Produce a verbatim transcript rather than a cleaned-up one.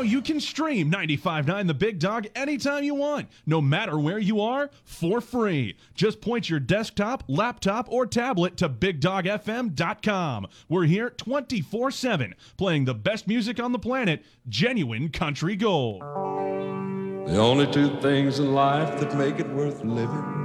you can stream ninety-five point nine The Big Dog anytime you want, no matter where you are, for free. Just point your desktop, laptop, or tablet to big dog f m dot com. We're here twenty-four seven, playing the best music on the planet, genuine country gold. The only two things in life that make it worth living